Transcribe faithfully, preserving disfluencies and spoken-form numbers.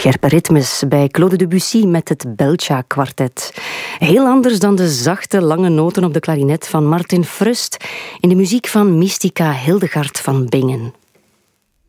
Scherpe ritmes bij Claude Debussy met het Belcha-kwartet. Heel anders dan de zachte, lange noten op de klarinet van Martin Frust in de muziek van Mystica Hildegard van Bingen.